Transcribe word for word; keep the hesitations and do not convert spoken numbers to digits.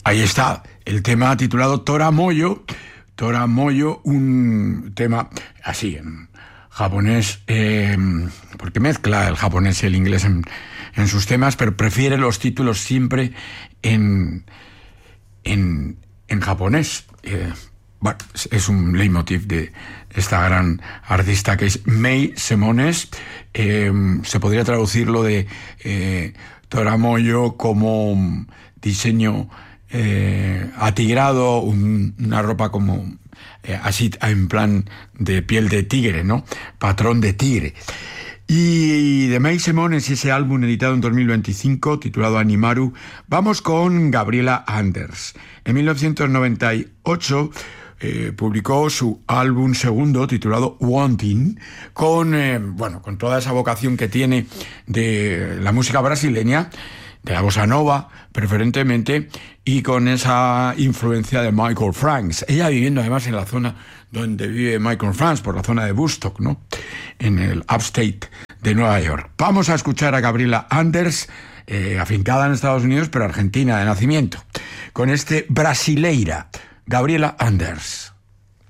Ahí está, el tema titulado Tora Moyo. Tora Moyo, un tema así en japonés, eh, porque mezcla el japonés y el inglés en, en sus temas, pero prefiere los títulos siempre en, en, en japonés. Eh, bueno, es un leitmotiv de esta gran artista que es Mei Semones. Eh, se podría traducirlo de eh, Tora Moyo como diseño eh, atigrado, un, una ropa como eh, así en plan de piel de tigre, ¿no? Patrón de tigre. Y de Mei Semones y ese álbum editado en dos mil veinticinco titulado Animaru, vamos con Gabriela Anders. En mil novecientos noventa y ocho eh, publicó su álbum segundo titulado Wanting, con, eh, bueno, con toda esa vocación que tiene de la música brasileña, de la bossa nova preferentemente, y con esa influencia de Michael Franks. Ella viviendo además en la zona donde vive Michael Franks, por la zona de Woodstock, ¿no? En el upstate de Nueva York. Vamos a escuchar a Gabriela Anders, eh, afincada en Estados Unidos, pero argentina de nacimiento, con este Brasileira, Gabriela Anders.